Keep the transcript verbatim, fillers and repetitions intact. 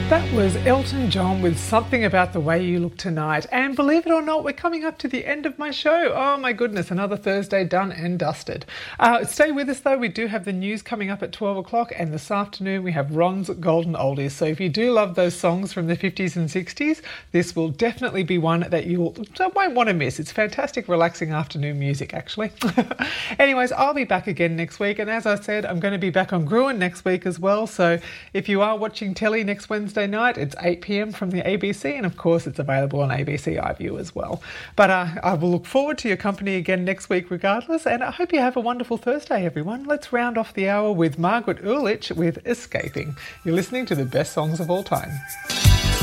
That was Elton John with Something About the Way You Look Tonight. And believe it or not, we're coming up to the end of my show. Oh my goodness, another Thursday done and dusted. Uh, stay with us though, we do have the news coming up at twelve o'clock, and this afternoon we have Ron's Golden Oldies. So if you do love those songs from the fifties and sixties, this will definitely be one that you won't want to miss. It's fantastic, relaxing afternoon music actually. Anyways, I'll be back again next week, and as I said, I'm going to be back on Gruen next week as well. So if you are watching telly next Wednesday night, it's eight p m from the A B C, and of course it's available on A B C iView as well. But uh, I will look forward to your company again next week regardless, and I hope you have a wonderful Thursday, everyone. Let's round off the hour with Margaret Urlich with Escaping. You're listening to the best songs of all time.